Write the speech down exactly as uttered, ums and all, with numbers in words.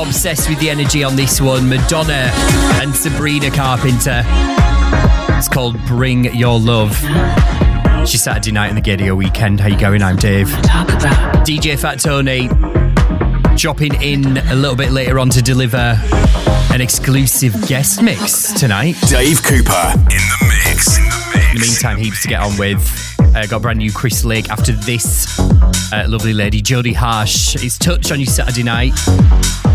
obsessed with the energy on this one. Madonna and Sabrina Carpenter. It's called Bring Your Love. It's Saturday night in the Gaydio weekend. How you going? I'm Dave. D J Fat Tony dropping in a little bit later on to deliver an exclusive guest mix tonight. Dave Cooper in the mix. In the, mix. In the meantime, heaps to get on with. Uh, got brand new Chris Lake after this. Uh, lovely lady Jodie Harsh. It's Touch on your Saturday night.